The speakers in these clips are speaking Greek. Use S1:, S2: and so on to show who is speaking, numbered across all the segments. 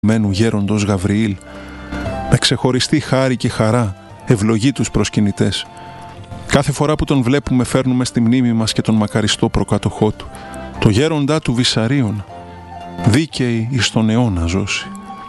S1: μένου γέροντος Γαβριήλ, με ξεχωριστή χάρη και χαρά ευλογεί τους προσκυνητές. Κάθε φορά που τον βλέπουμε φέρνουμε στη μνήμη μας και τον μακαριστό προκάτοχό του, το γέροντά του Βυσαρίων, δίκαιη εις τον αιώνα ζώσει.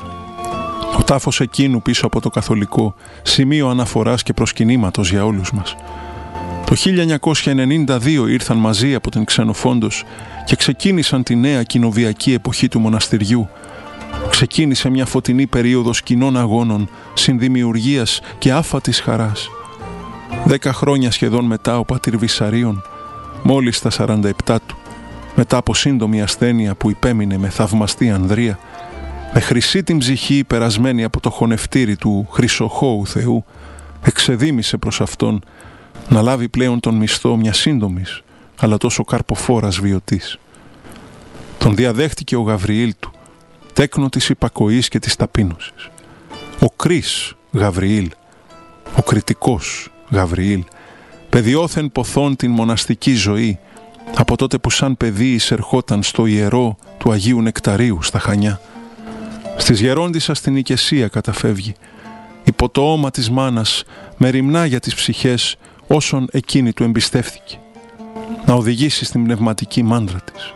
S1: Ο τάφος εκείνου πίσω από το καθολικό, σημείο αναφοράς και προσκυνήματος για όλους μας. Το 1992 ήρθαν μαζί από την Ξενοφόντος και ξεκίνησαν τη νέα κοινοβιακή εποχή του μοναστηριού. Ξεκίνησε μια φωτεινή περίοδος κοινών αγώνων, συνδημιουργίας και άφατης χαράς. 10 χρόνια σχεδόν μετά ο πατήρ Βυσαρίων, μόλις στα 47 του, μετά από σύντομη ασθένεια που υπέμεινε με θαυμαστή ανδρεία, με χρυσή την ψυχή περασμένη από το χωνευτήρι του χρυσοχώου Θεού, εξεδίμησε προς αυτόν να λάβει πλέον τον μισθό μια σύντομης αλλά τόσο καρποφόρας βιωτής. Τον διαδέχτηκε ο Γαβριήλ του, τέκνο της υπακοής και της ταπείνωσης. Ο Κρίς Γαβριήλ, ο κριτικός Γαβριήλ, παιδιόθεν ποθών την μοναστική ζωή, από τότε που σαν παιδί εισερχόταν στο ιερό του Αγίου Νεκταρίου στα Χανιά. Στις γερόντισσας στην οικεσία καταφεύγει, υπό το όμα της μάνας, με ρημνά για τις ψυχές όσων εκείνη του εμπιστεύθηκε, να οδηγήσει στην πνευματική μάντρα της.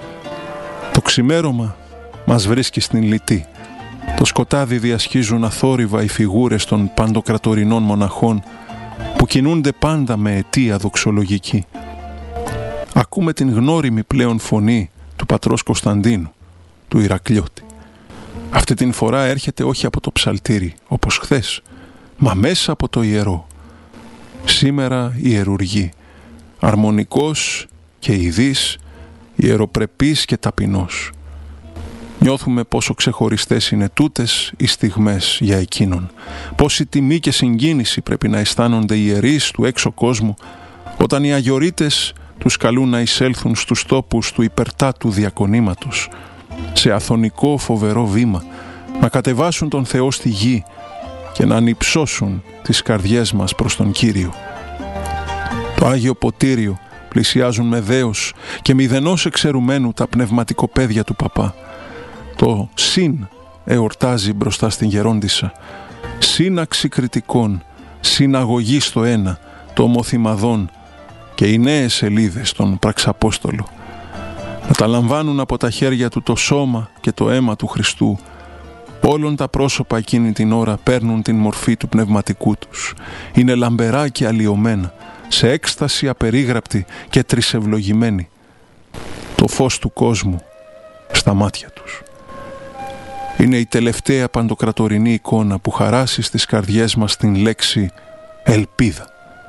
S1: Το ξημέρωμα μας βρίσκει στην λυτή. Το σκοτάδι διασχίζουν αθόρυβα οι φιγούρες των παντοκρατορινών μοναχών που κινούνται πάντα με αιτία δοξολογική. Ακούμε την γνώριμη πλέον φωνή του πατρός Κωνσταντίνου, του Ηρακλειώτη. Αυτή την φορά έρχεται όχι από το ψαλτήρι, όπως χθες, μα μέσα από το ιερό. Σήμερα ιερουργεί, αρμονικός και ειδής, ιεροπρεπής και ταπεινός. Νιώθουμε πόσο ξεχωριστές είναι τούτες οι στιγμές για εκείνον. Πόση τιμή και συγκίνηση πρέπει να αισθάνονται οι ιερείς του έξω κόσμου όταν οι αγιορείτες τους καλούν να εισέλθουν στους τόπους του υπερτάτου διακονήματος, σε αθωνικό φοβερό βήμα, να κατεβάσουν τον Θεό στη γη και να ανυψώσουν τις καρδιές μας προς τον Κύριο. Το Άγιο Ποτήριο πλησιάζουν με δέος και μηδενός εξαιρουμένου τα πνευματικοπαίδια του παπά. Το συν εορτάζει μπροστά στην γερόντισσα. Σύναξη κριτικών, συναγωγή στο ένα, το ομοθυμαδόν και οι νέες σελίδες των πραξαπόστολο. Μεταλαμβάνουν από τα χέρια του το σώμα και το αίμα του Χριστού. Όλων τα πρόσωπα εκείνη την ώρα παίρνουν την μορφή του πνευματικού τους. Είναι λαμπερά και αλλοιωμένα, σε έκσταση απερίγραπτη και τρισευλογημένη. Το φως του κόσμου στα μάτια τους. Είναι η τελευταία παντοκρατορινή εικόνα που χαράσει στις καρδιές μας την λέξη ελπίδα.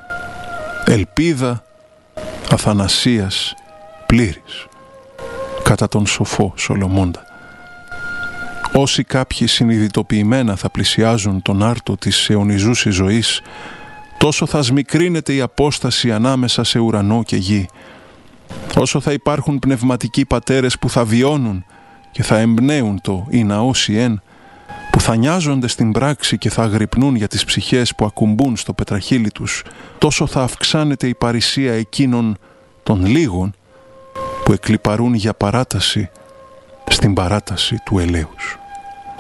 S1: Ελπίδα αθανασίας πλήρης, κατά τον σοφό Σολομώντα. Όσοι κάποιοι συνειδητοποιημένα θα πλησιάζουν τον άρτο της αιωνιζούσης ζωής, τόσο θα σμικρύνεται η απόσταση ανάμεσα σε ουρανό και γη. Όσο θα υπάρχουν πνευματικοί πατέρες που θα βιώνουν και θα εμπνέουν το «η ναός εν», που θα νοιάζονται στην πράξη και θα αγρυπνούν για τις ψυχές που ακουμπούν στο πετραχύλι τους, τόσο θα αυξάνεται η παρησία εκείνων των λίγων που εκλιπαρούν για παράταση στην παράταση του ελέους.